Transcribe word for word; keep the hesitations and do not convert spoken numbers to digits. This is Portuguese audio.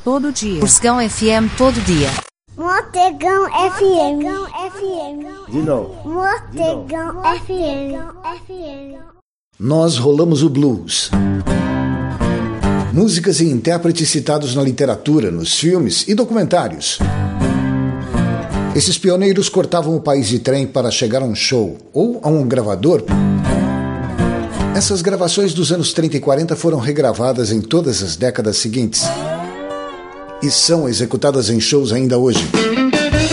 todo dia. Morcegão F M todo dia. Morcegão F M. De novo. Morcegão F M. Nós rolamos o blues. Músicas e intérpretes citados na literatura, nos filmes e documentários. Esses pioneiros cortavam o país de trem para chegar a um show ou a um gravador. Essas gravações dos anos trinta e quarenta foram regravadas em todas as décadas seguintes e são executadas em shows ainda hoje.